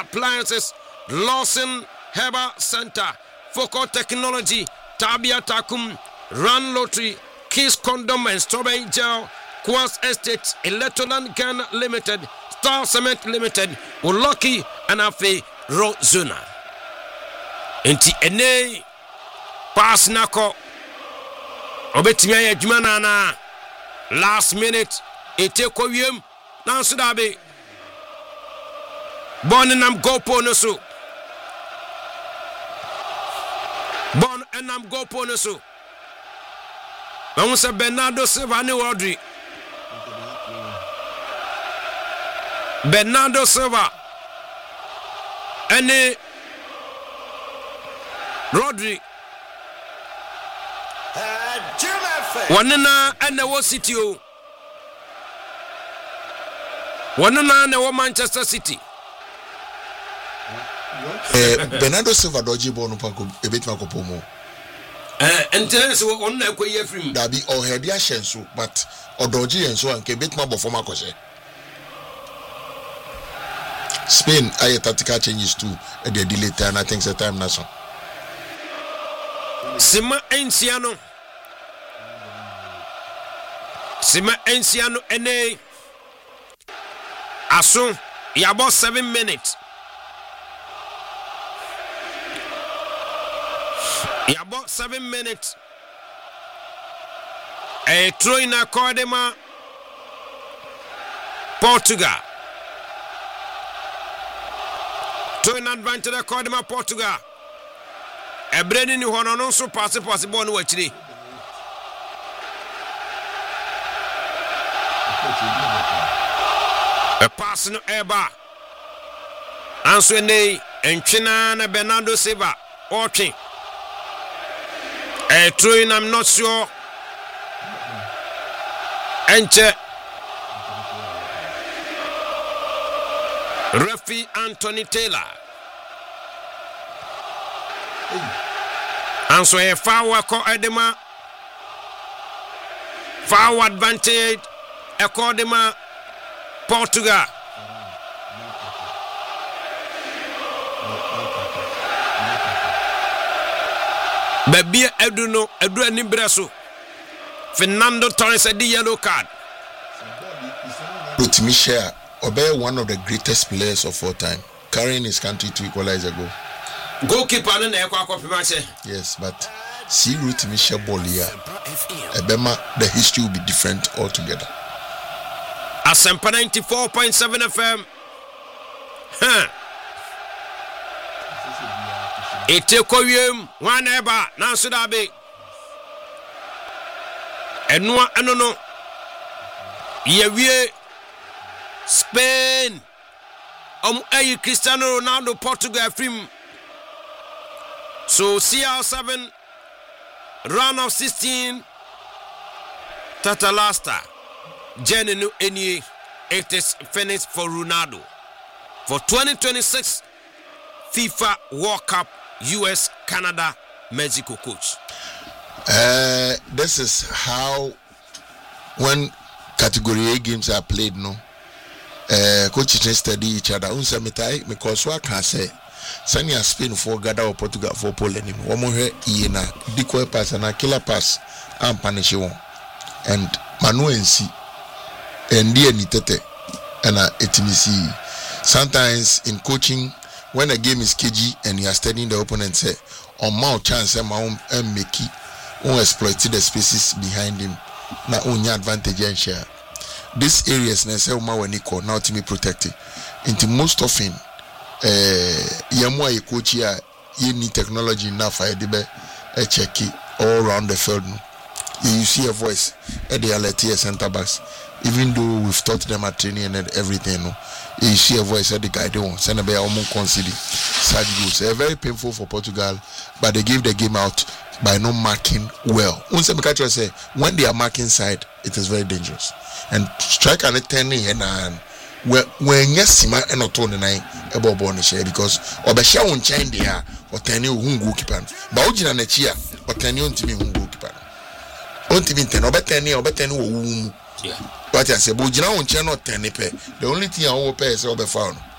Appliances, Lawson Herbal Center, Focal Technology, Tabia Takum, Run Lottery, Kiss Condom and Strawberry Gel, Quas Estate, Electroland Ghana Limited, Star Cement Limited, Uloki and Afe Rozuna. Enti ene pass nako obetimi ayadwuma na last minute eteko wiem na so da be bon nam gopo no so bon enam gopo no so Vamos a Bernardo Silva ni Rodri. Bernardo Silva and Rodri. Wanana and the City. Wanana and the Manchester City. Bernardo Silva doji bonu pako ebet makopomo. Enten so on na ekwe from Dabi o head ya shenso but odoji enso anke bet ma bofo makose. Spain aye tactical changes too at the delay time. I think the time now. Sima Enciano ene aso ya about 7 minutes. Ya about 7 minutes. A throw in a Cordema Portugal. To an advantage of Cordema Portugal. A Brennan who are also possible on watching. A person Eba Answene and China Bernardo Silva watching. A train, I'm not sure. Enter referee Anthony Taylor. And so a foul Edema. Foul advantage Edema Portugal. Baby Eduno Edwani Brasso. Fernando Torres had the yellow card. Ruth Michel Obe, one of the greatest players of all time, carrying his country to equalize a goal. Goalkeeper and yes, but see Ruth Michel Bolia. Ebema, the history will be different altogether. Asempa 94.7 FM. Etekoyem one eba nansudabe. Enwa enono. Yewie Spain. Ayi Cristiano Ronaldo Portugal film. So CR7 round of 16 Tatalasta Jenenu Eni. It is finished for Ronaldo for 2026 FIFA World Cup US Canada Mexico coach. This is how when category A games are played, no coaches study each other. Unsamitai because what can say Sanya Spain for Ghana or Portugal for Poland. One more Iena, decoy pass and a killer pass and punish one. And Manu NC and dear Nitete and etimisi. Sometimes in coaching, when a game is cagey and you are studying the opponent, say on mount chance and make it won't exploit the spaces behind him. Na only advantage and share. These areas na when now to be protected. Into most often yamwa coach here you need technology enough for a check it all around the field. You see a voice at the alert center backs. Even though we've taught them at training and everything, no, you see a voice at the guy don't send a almost consider sad goals. Very painful for Portugal, but they give the game out by not marking well. Say when they are marking side, it is very dangerous. And strike and 10 and when yes, Sima and not 29 about Bonishare because Obesha won't change there or 10 you who goalkeeper. Baujin and a cheer or 10 you to me who goalkeeper. On to me 10 or 10 or 10 who. Yeah. But I say, Bujina on channel 10 the only thing I will pay is over found.